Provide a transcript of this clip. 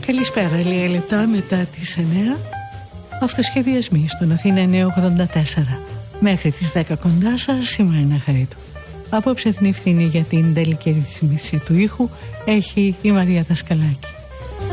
Καλησπέρα, λίγα λεπτά μετά τις 9. Αυτοσχεδιασμοί στον Αθήνα 984. Μέχρι τις 10 κοντά σας, σήμερα είναι Χαρίτου. Απόψε την ευθύνη για την τελική ρύθμιση του ήχου έχει η Μαρία Δασκαλάκη.